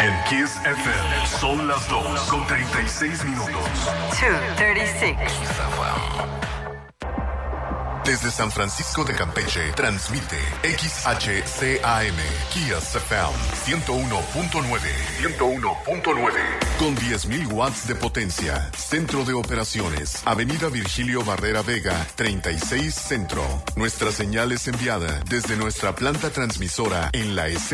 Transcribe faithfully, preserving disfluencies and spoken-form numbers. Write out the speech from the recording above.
En Kiss F M son las dos con treinta y seis minutos. dos treinta y seis. Desde San Francisco de Campeche, transmite X H C A M, Kiss F M, ciento uno punto nueve. ciento uno punto nueve. Con diez mil watts de potencia. Centro de operaciones. Avenida Virgilio Barrera Vega, treinta y seis Centro. Nuestra señal es enviada desde nuestra planta transmisora en la escena.